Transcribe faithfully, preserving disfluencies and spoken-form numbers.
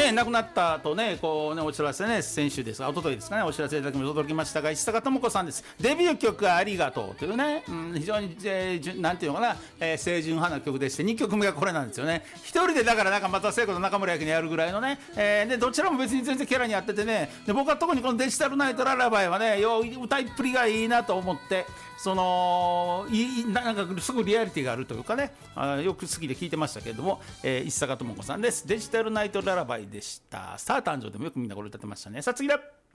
ね亡くなったとねこうねお知らせね先週ですが一昨日ですかねお知らせいただきま届きましたが石坂智子さんです。デビュー曲ありがとうというね、うん、非常に、えー、なんていうのかな、えー、清純派な曲でしてにきょくめがこれなんですよね。一人でだからなんか松田聖子と中村明にやるぐらいのね、えー、でどちらも別に全然キャラに合っててねで僕は特にこのデジタルナイトララバイはねよう歌いっぷりがいいなと思ってそのいいなんかすごいリアリティがあるというかねあよく好きで聞いてましたけれども、えー、石坂智子さんです。デジタルナイトララバイでした。スター誕生でもよくみんなこれ歌ってましたね。さあ次だ。